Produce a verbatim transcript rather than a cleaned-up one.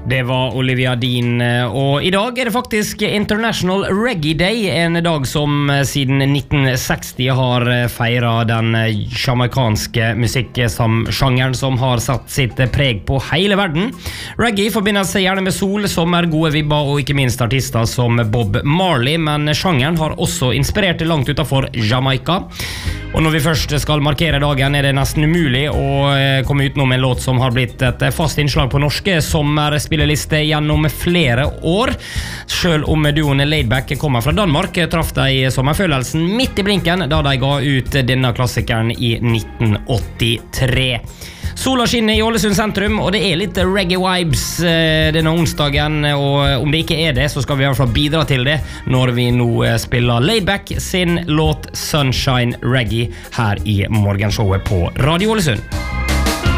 Det var Olivia Dean, og I dag er det faktisk International Reggae Day, en dag som siden nitten seksti har feiret den jamaikanske musikksjangeren som har satt sitt preg på hele verden. Reggae forbindes gjerne med sol, sommer, gode vibber og ikke minst artister som Bob Marley, men sjangeren har også inspirert langt utenfor Jamaica. Og når vi først skal markere dagen er det nesten umulig å komme utenom en låt som har blitt et fast innslag på norske sommerspilleliste gjennom flere år. Selv om duoen Laidback kommer fra Danmark, traff de sommerfølelsen midt I blinken da de ga ut denne klassikeren I nitten åttitre. Sola skinner I Ålesund sentrum, og det er litt reggae-vibes denne onsdagen, og om det ikke er det, så skal vi I hvert fall bidra til det når vi nå spiller Laidback sin låt Sunshine Reggae her I morgenshowet på Radio Ålesund.